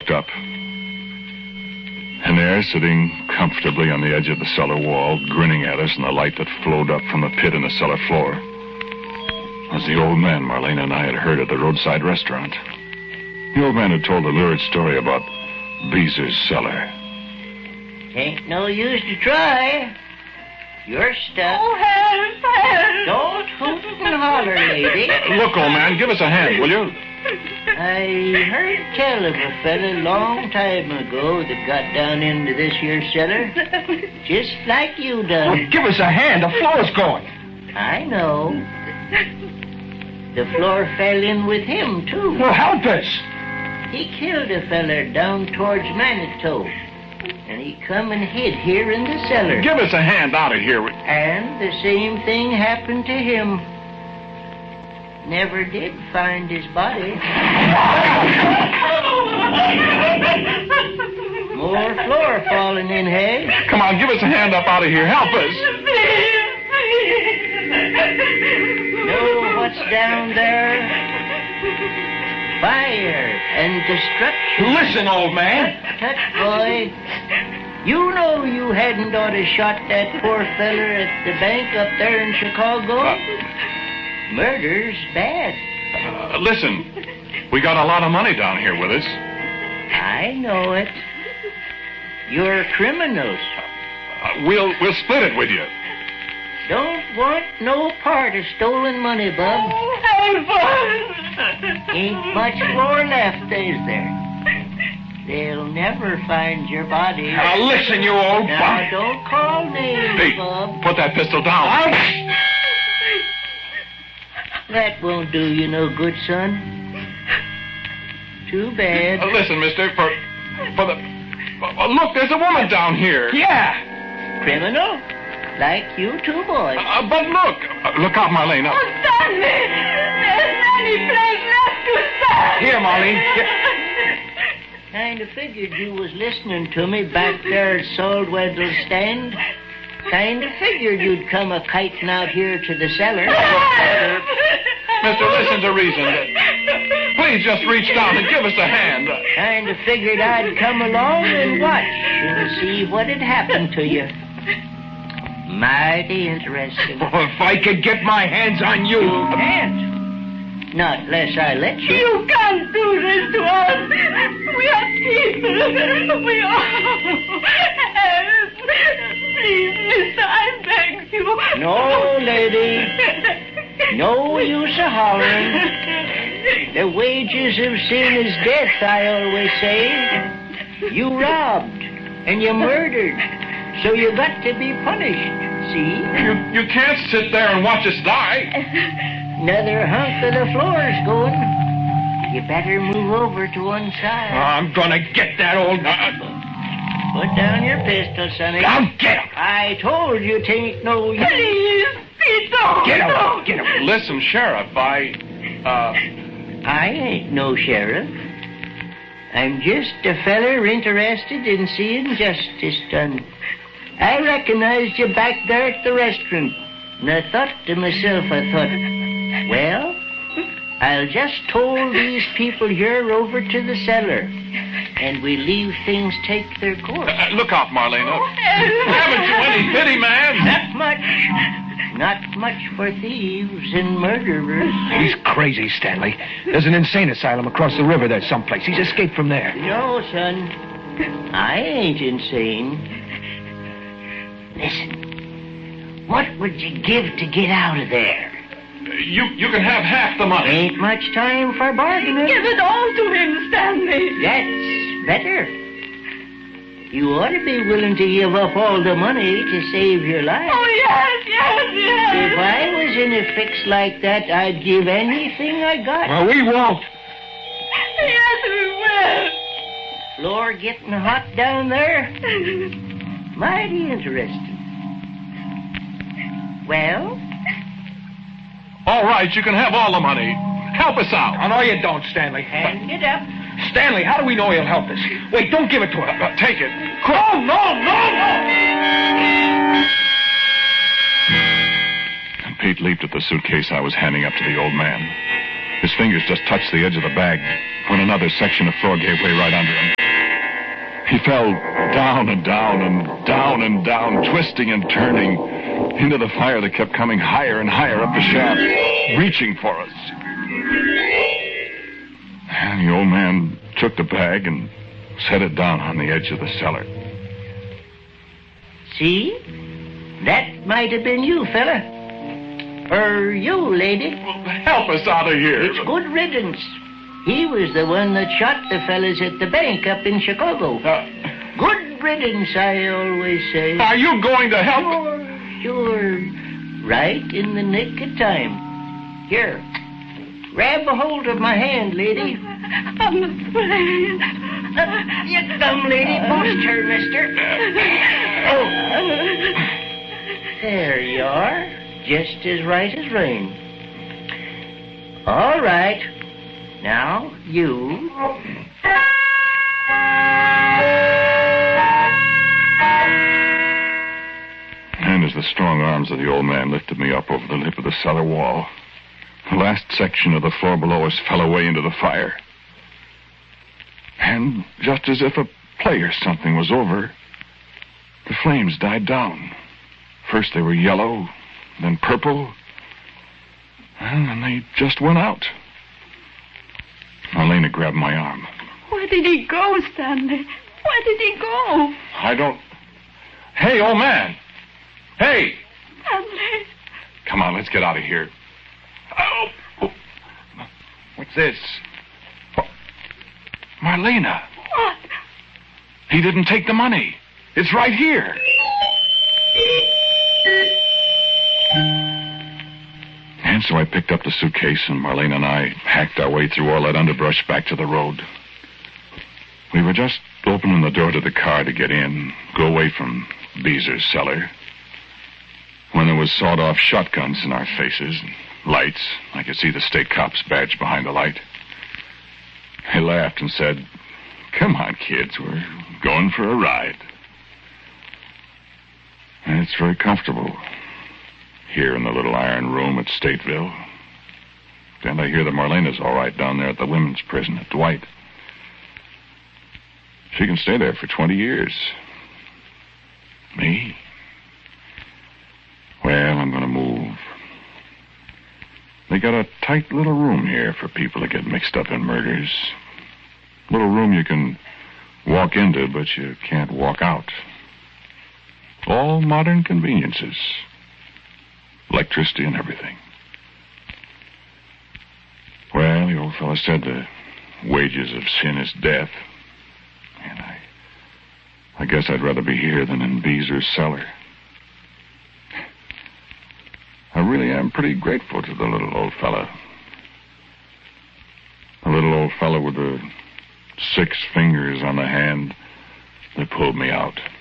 looked up. And there, sitting comfortably on the edge of the cellar wall, grinning at us in the light that flowed up from the pit in the cellar floor, was the old man Marlene and I had heard at the roadside restaurant. The old man had told a lurid story about Beezer's cellar. Ain't no use to try. You're stuck. Oh, help! Don't hoot and holler, lady. Look, old man, give us a hand, will you? I heard tell of a fella long time ago that got down into this here cellar, just like you done. Well, give us a hand. The floor's going. I know. The floor fell in with him, too. Well, help us. He killed a feller down towards Manitou, and he come and hid here in the cellar. Give us a hand out of here. And the same thing happened to him. Never did find his body. More floor falling in, hey? Come on, give us a hand up out of here. Help us. Know what's down there? Fire and destruction. Listen, old man. Tut, boy. You know you hadn't ought to shot that poor feller at the bank up there in Chicago. Murder's bad. Listen, we got a lot of money down here with us. I know it. You're criminals. We'll split it with you. Don't want no part of stolen money, bub. Help us! Ain't much more left, is there? They'll never find your body. Now, listen, you old Now, bum. don't call names, Hey, bub. put that pistol down. That won't do you no good, son. Too bad. Listen, mister, for the... look, there's a woman down here. Yeah. Criminal? Like you too, boy. But look. Look out, Marlene. Oh, Stanley! There's many place left to stand. Here, Marlene. Kind of figured you was listening to me back there at Saldweddle's stand. Kind of figured you'd come a-kiting out here to the cellar. Mister, listen to reason. Please just reach down and give us a hand. Kind of figured I'd come along and watch and see what'd happen to you. Mighty interesting. Oh, if I could get my hands on you. Can't. Not unless I let you. You can't do this to us. We are people. We are. Help. Please, mister, I beg you. No, lady. No use of hollering. The wages of sin is death, I always say. You robbed and you murdered, so you got to be punished, see? You can't sit there and watch us die. Another hunk of the floor's going. You better move over to one side. I'm gonna get that old... Put down your pistol, sonny. Now get him. I told you 'tain't no use. Please, Peter. Get him. Get him. Listen, Sheriff, I ain't no sheriff. I'm just a feller interested in seeing justice done. I recognized you back there at the restaurant, and I thought to myself, well, I'll just toll these people here over to the cellar, and we leave things take their course. look out, Marlene. Haven't you any pity, man? Not much. Not much for thieves and murderers. He's crazy, Stanley. There's an insane asylum across the river there someplace. He's escaped from there. No, son. I ain't insane. Listen. What would you give to get out of there? You can have half the money. Ain't much time for bargaining. Give it all to him, Stanley. That's better. You ought to be willing to give up all the money to save your life. Oh, yes. If I was in a fix like that, I'd give anything I got. Well, we won't. Yes, we will. Floor getting hot down there? Mighty interesting. Well? All right, you can have all the money. Help us out. Oh, no, you don't, Stanley. Hand it up. Stanley, how do we know he'll help us? Wait, don't give it to him. Take it. Oh, no. Pete leaped at the suitcase I was handing up to the old man. His fingers just touched the edge of the bag when another section of floor gave way right under him. He fell down and down and down and down, twisting and turning into the fire that kept coming higher and higher up the shaft, reaching for us. And the old man took the bag and set it down on the edge of the cellar. See? That might have been you, fella. Or you, lady. Help us out of here. It's good riddance. He was the one that shot the fellas at the bank up in Chicago. Good riddance, I always say. Are you going to help? Sure. Right in the nick of time. Here. Grab a hold of my hand, lady. I'm afraid. You dumb lady. Boost her, mister. Oh. There you are. Just as right as rain. All right. Now, you. And as the strong arms of the old man lifted me up over the lip of the cellar wall, the last section of the floor below us fell away into the fire. And just as if a play or something was over, the flames died down. First they were yellow, then purple, and then they just went out. Marlena grabbed my arm. Where did he go, Stanley? Where did he go? I don't... Hey, old man! Hey! Stanley. Come on, let's get out of here. Oh. What's this? Marlena. What? He didn't take the money. It's right here. And so I picked up the suitcase, and Marlena and I hacked our way through all that underbrush back to the road. We were just opening the door to the car to get in, go away from Beezer's cellar, when there was sawed-off shotguns in our faces and lights. I could see the state cop's badge behind the light. They laughed and said, "Come on, kids, we're going for a ride." And it's very comfortable here in the little iron room at Stateville. And I hear that Marlena's all right down there at the women's prison at Dwight. She can stay there for 20 years. Me? Well, I'm going to move. They got a tight little room here for people that get mixed up in murders. Little room you can walk into, but you can't walk out. All modern conveniences. Electricity and everything. Well, the old fellow said the wages of sin is death. And I guess I'd rather be here than in Beezer's cellar. I really am pretty grateful to the little old fella. The little old fella with the 6 fingers on the hand that pulled me out.